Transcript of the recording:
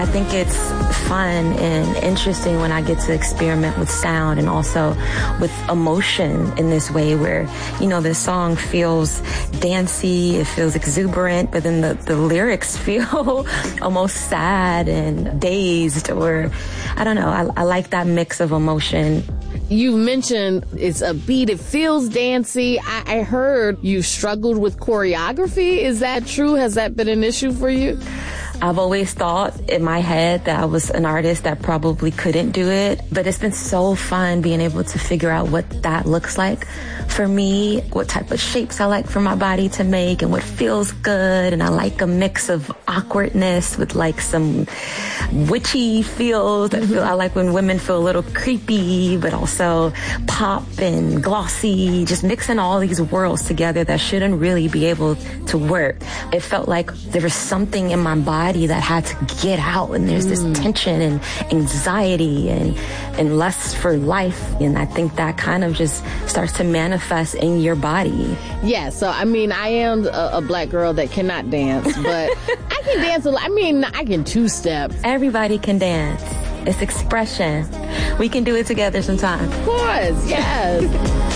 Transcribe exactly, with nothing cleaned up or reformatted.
I think it's fun and interesting when I get to experiment with sound and also with emotion in this way where, you know, this song feels dancey, it feels exuberant, but then the, the lyrics feel almost sad and dazed, or I don't know. I, I like that mix of emotion. You mentioned it's a beat, it feels dancey. I, I heard you struggled with choreography. Is that true? Has that been an issue for you? I've always thought in my head that I was an artist that probably couldn't do it, but it's been so fun being able to figure out what that looks like for me, what type of shapes I like for my body to make and what feels good. And I like a mix of awkwardness with like some witchy feels. I, feel, I like when women feel a little creepy, but also pop and glossy, just mixing all these worlds together that shouldn't really be able to work. It felt like there was something in my body that had to get out, and there's this mm. tension and anxiety and and lust for life, and I think that kind of just starts to manifest in your body. Yeah, so I mean, I am a, a black girl that cannot dance, but I can dance a lot. I mean, I can two-step. Everybody can dance. It's expression. We can do it together sometime. Of course, yes.